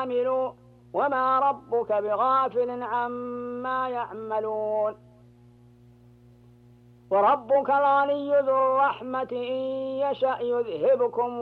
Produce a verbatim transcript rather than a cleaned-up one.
عملوا وما ربك بغافل عما يعملون وربك الغني ذو الرحمة إن يشأ يذهبكم